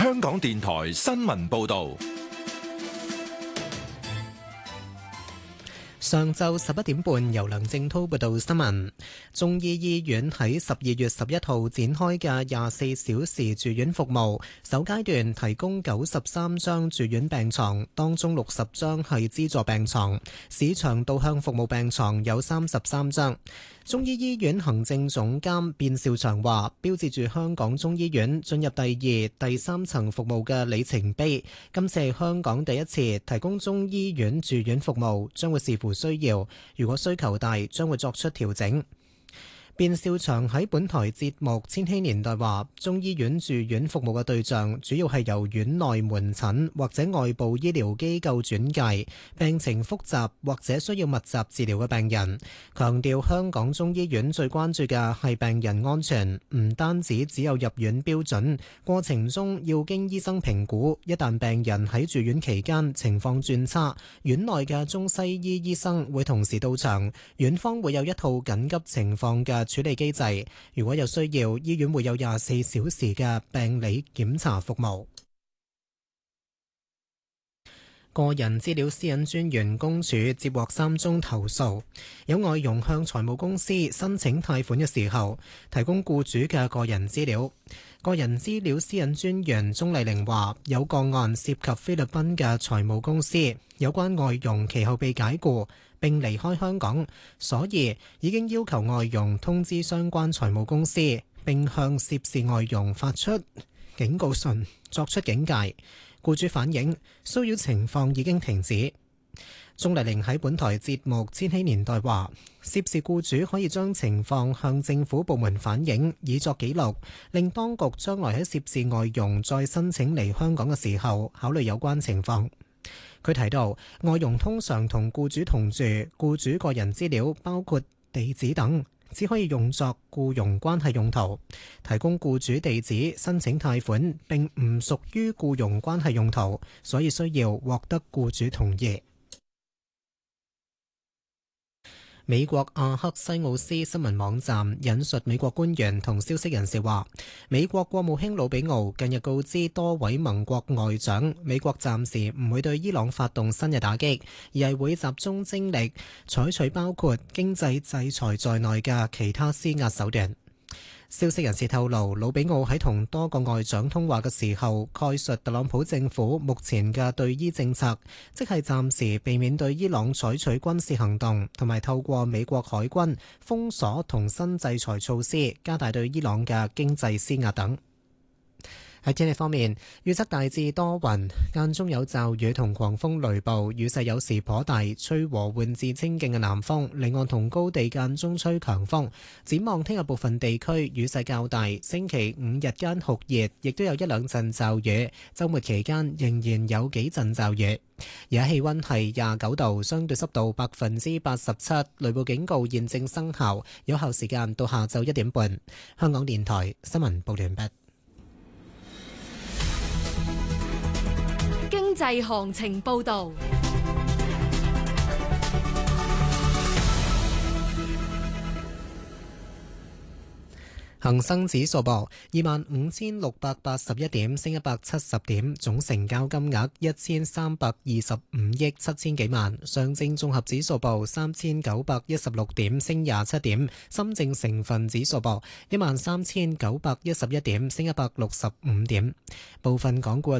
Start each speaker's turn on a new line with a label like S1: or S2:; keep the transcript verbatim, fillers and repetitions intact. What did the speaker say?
S1: 香港電台新聞報道。
S2: 上晝十一點半，由梁正滔報道新聞。中醫醫院喺十二月十一號展開嘅廿四小時住院服務，首階段提供九十三張住院病床，當中六十張係資助病床，市場導向服務病床有三十三張。中醫醫院行政總監卞兆祥話，標誌住香港中醫院進入第二、第三層服務嘅里程碑。今次係香港第一次提供中醫院住院服務，將會視乎需要，如果需求大，將會作出調整。卞兆祥喺本台節目《千禧年代》話，中醫院住院服務嘅對象主要係由院內門診或者外部醫療機構轉介，病情複雜或者需要密集治療嘅病人。強調香港中醫院最關注嘅係病人安全，唔單止只有入院標準，過程中要經醫生評估，一旦病人喺住院期間情況轉差，院內嘅中西醫醫生會同時到場，院方會有一套緊急情況嘅處理機制，如果有需要，醫院會有廿四小時嘅病理檢查服務。個人資料私隱專員公署接獲三宗投訴，有外傭向財務公司申請貸款嘅時候，提供僱主嘅個人資料。個人資料私隱專員鍾麗玲話，有個案涉及菲律賓嘅財務公司，有關外傭其後被解僱並離開香港，所以已經要求外傭通知相關財務公司，並向涉事外傭發出警告信，作出警戒。僱主反映騷擾情況已經停止。鍾麗玲喺本台節目《千禧年代》話，涉事僱主可以將情況向政府部門反映，以作記錄，令當局將來喺涉事外傭再申請嚟香港嘅時候考慮有關情況。佢提到，外傭通常同僱主同住，僱主個人資料包括地址等，只可以用作僱傭關係用途。提供僱主地址申請貸款並唔屬於僱傭關係用途，所以需要獲得僱主同意。美國阿克西奧斯新聞網站引述美國官員同消息人士話，美國國務卿魯比奧近日告知多位盟國外長，美國暫時唔會對伊朗發動新嘅打擊，而係會集中精力採取包括經濟制裁在內嘅其他施壓手段。消息人士透露，魯比奧喺同多個外長通話嘅時候，概述特朗普政府目前嘅對伊政策，即係暫時避免對伊朗採取軍事行動，同埋透過美國海軍封鎖同新制裁措施，加大對伊朗嘅經濟施壓等。喺天氣方面，預測大致多雲，間中有驟雨同狂風雷暴，雨勢有時頗大，吹和緩至清勁嘅南風，離岸同高地間中吹強風。展望聽日部分地區雨勢較大，星期五日間酷熱，亦都有一兩陣驟雨，週末期間仍然有幾陣驟雨。而家氣溫係廿九度，相對濕度百分之八十七，雷暴警告現正生效，有效時間到下晝一點半。香港電台新聞報完畢。
S3: 經濟行情報道。
S2: 恒生指數報二萬五千六百八十一點，升一百七十點，總成交金額一千三百二十五億七千幾萬。上證綜合指數報三千九百一十六點，升廿七點。深證成分指數報一萬三千九百一十一點，升一百六十五點。部分港股